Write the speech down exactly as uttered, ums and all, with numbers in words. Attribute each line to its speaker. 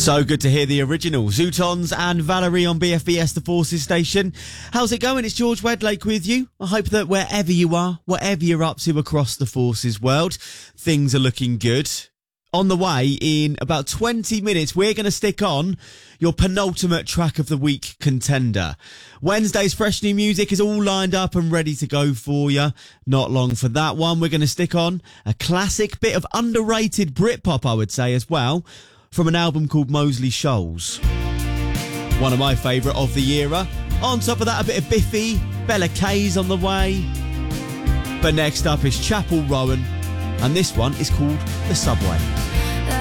Speaker 1: So good to hear the original. Zootons and Valerie on B F B S, the Forces station. How's it going? It's George Wedlake with you. I hope that wherever you are, whatever you're up to across the Forces world, things are looking good. On the way, in about twenty minutes, we're going to stick on your penultimate track of the week contender. Wednesday's fresh new music is all lined up and ready to go for you. Not long for that one. We're going to stick on a classic bit of underrated Britpop, I would say, as well, from an album called Mosley Shoals. One of my favourite of the era. On top of that, a bit of Biffy, Bella K's on the way. But next up is Chapel Rowan, and this one is called The Subway.